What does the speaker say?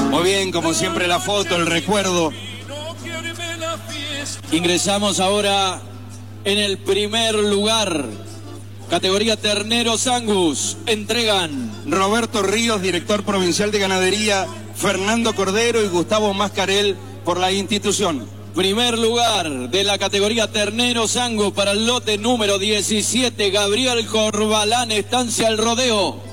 Muy bien, como siempre la foto, el recuerdo. Ingresamos ahora en el primer lugar. Categoría Terneros Angus. Entregan Roberto Ríos, director provincial de ganadería, Fernando Cordero y Gustavo Mascarel por la institución. Primer lugar de la categoría Terneros Angus para el lote número 17, Gabriel Corbalán, Estancia El Rodeo.